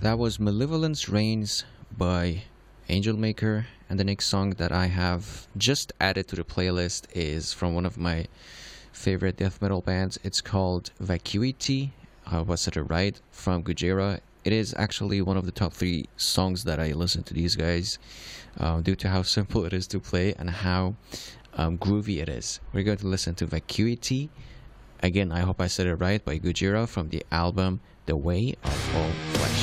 That was Malevolence Reigns by Angel Maker, and the next song that I have just added to the playlist is from one of my favorite death metal bands. It's called Vacuity. Was it right? From Gojira. It is actually one of the top 3 songs that I listen to these guys, due to how simple it is to play and how groovy it is. We're going to listen to Vacuity. Again, I hope I said it right, by Gojira from the album The Way of All Flesh.